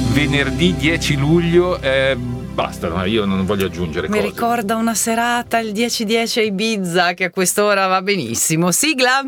venerdì 10 luglio. Basta, no, io non voglio aggiungere Mi cose. ricorda una serata il 10-10 a Ibiza che a quest'ora va benissimo. Sigla.